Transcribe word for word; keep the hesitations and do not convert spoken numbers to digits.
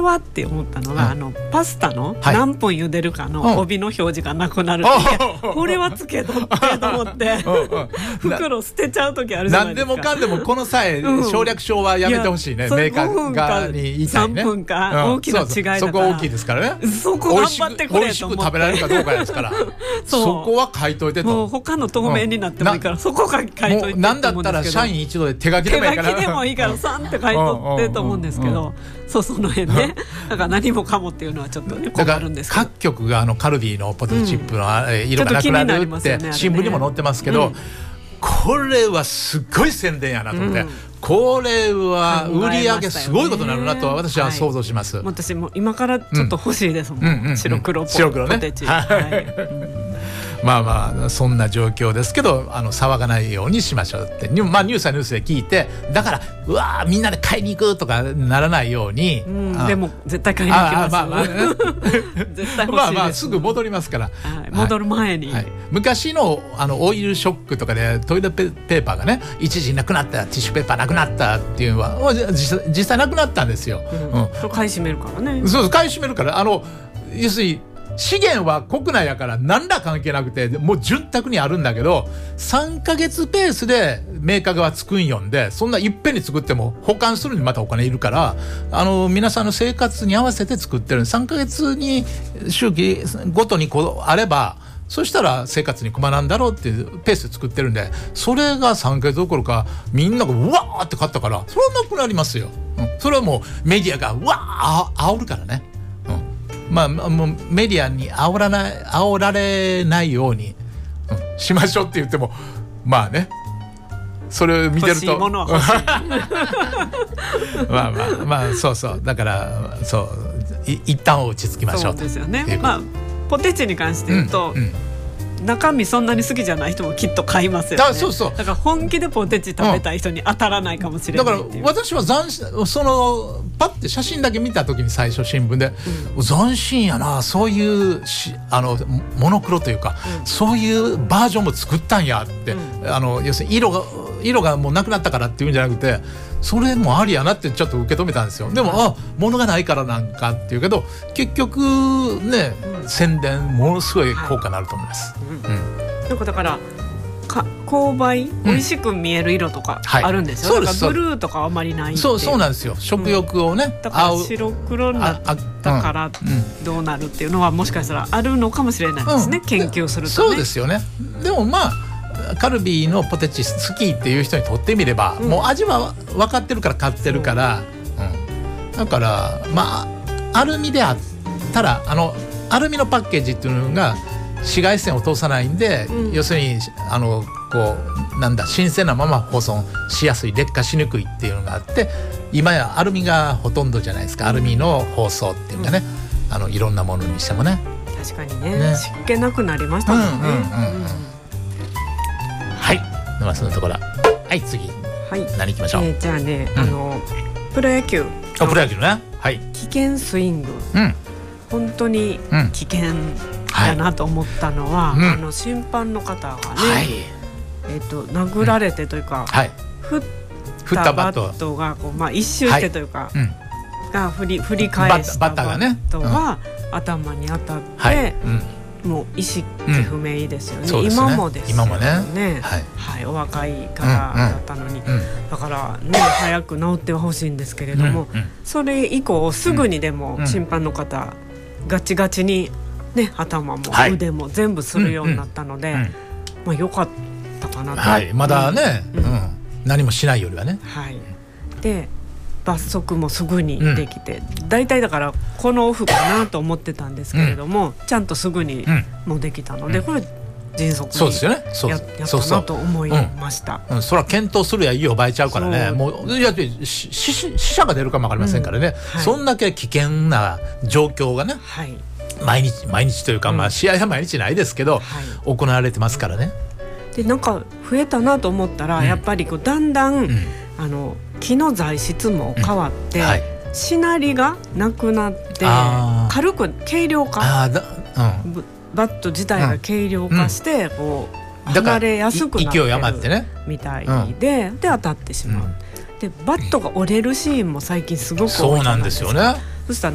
わって思ったのが、うん、あのパスタの何分茹でるかの帯の表示がなくなるって、うん、これはつけとってと思って袋捨てちゃう時あるじゃないですか。 何でもかんでもこの際、うん、省略書はやめてほしいね。メーカー側に言いたいね。 さんぷんか大きな違いだから、うん、 そこ大きいですからね。 そこ頑張ってくれと思って、 美味しく食べられるかどうかですからそ, そこは書いといてと。 もう他の透明になってもいいから、うん、そこ書いといてもう何だったら社員一度で手書きでもいいから手書きでもいいからさんって書いとってと思うんですけど、そうその辺ねだから何もかもっていうのはちょっとね困るんですけど、 各局があのカルビーのポテトチップの色がなくなるって新聞にも載ってますけど、これはすっごい宣伝やなと思って、これは売り上げすごいことになるなと私は想像します。 私も今からちょっと欲しいですもん、白黒ポテチ。 まあまあそんな状況ですけど、あの騒がないようにしましょうって、まあ、ニュースはニュースで聞いて、だからうわみんなで買いに行くとかならないように、 うん、でも絶対買いに行きます。まあまあ、ね、絶対欲しいです。 まあまあすぐ戻りますから、 はい、戻る前に、 はいはい、昔 の, あのオイルショックとかでトイレットペーパーがね一時なくなった、ティッシュペーパーなくなったっていうのは実 際, 実際なくなったんですよ、 うんうん、買い占めるからね。 そう買い占めるから、あの要するに資源は国内やから何ら関係なくてもう潤沢にあるんだけど、さんかげつペースでメーカーが作んよんで、そんないっぺんに作っても保管するにまたお金いるから、あの皆さんの生活に合わせて作ってる。さんかげつに周期ごとにこうあれば、そしたら生活に困らんだろうっていうペースで作ってるんで、それがさんかげつどころかみんながうわーって買ったから、それはなくなりますよ、うん、それはもうメディアがうわーあ煽るからね、まあ、もうメディアに煽らない煽られないように、うん、しましょうって言ってもまあね、それを見てると欲しいものは欲しいまあまあまあそうそうだからそうい一旦落ち着きましょうと。 そうですよね。まあポテチに関して言うと、うんうん中身そんなに好きじゃない人もきっと買いますよね。 だそうそうだから本気でポテチ食べたい人に当たらないかもしれないっていう、 だから私は斬新、そのパッて写真だけ見た時に最初新聞で、うん、斬新やな、そういうしあのモノクロというか、うん、そういうバージョンも作ったんやって、うん、あの要するに色が色がもうなくなったからっていうんじゃなくて、それもありやなってちょっと受け止めたんですよ。でも、うん、あ物がないからなんかっていうけど、結局ね、うん、宣伝ものすごい効果になると思います、はいうんうん、なんかだからか勾配、美味しく見える色とかあるんですよ、うんはい、だからブルーとかあまりないっていう。 そうそうなんですよ、食欲をね、うん、 だから白黒になったからどうなるっていうのはもしかしたらあるのかもしれないですね、うん、研究するとね。 そうですよね。でもまあカルビーのポテチ好きっていう人にとってみれば、うん、もう味は分かってるから買ってるから、うん、だからまあアルミであったら、あのアルミのパッケージっていうのが紫外線を通さないんで、うん、要するにあのこうなんだ新鮮なまま保存しやすい、劣化しにくいっていうのがあって、今やアルミがほとんどじゃないですか、うん、アルミの包装っていうかね、うん、あのいろんなものにしてもね。 確かに ね, ね湿気なくなりましたもんね、うんうんうんうん、 はい、まあそのところはい次、はい、何いきましょう、 えー、じゃあね、うん、あのプロ野球あプロ野球ね、はい、 危険スイング、うん、本当に危険だなと思ったのは、うんはい、あの審判の方がね、はいえー、と殴られてというか、うんはい、振ったバットがこう、まあ、一周してというか、はいうん、が振り、振り返したバットが頭に当たって、はいうん、もう意識不明ですよね、うん、今もですよね、今もね、はいはい、お若い方だったのに、うんうん、だからね早く治ってはほしいんですけれども、うんうん、それ以降すぐにでも審判の方、うん、ガチガチに、ね、頭も腕も全部するようになったので、はいうんうんまあ、よかったかなと、 はい、まだね、うんうん、何もしないよりはね、 はい、で罰則もすぐにできて、うん、だいたいだからこのオフかなと思ってたんですけれども、うん、ちゃんとすぐにもできたので、うん、これ迅速に や, そう、ね、そうやったなと思いました。 うんうん、それは検討するやいいおばえちゃうからね、もういや死者が出るかも分かりませんからね、うんはい、そんだけ危険な状況がね、はい、毎日毎日というか、まあ、試合は毎日ないですけど、うん、行われてますからね。 でなんか増えたなと思ったら、うん、やっぱりこうだんだん、うん、あの木の材質も変わって、うんはい、しなりがなくなって軽く軽量化、あだ、うん、バット自体が軽量化して、うん、こう離れやすくなってるみたいで、ね、で当たってしまう、うん、でバットが折れるシーンも最近すごく多いじゃないですか。そうなんですよね。そしたら